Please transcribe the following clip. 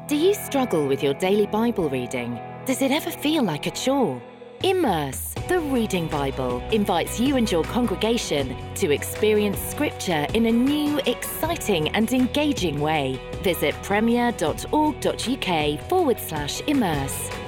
Do you struggle with your daily Bible reading? Does it ever feel like a chore? Immerse, the Reading Bible, invites you and your congregation to experience Scripture in a new, exciting and engaging way. Visit premier.org.uk/immerse.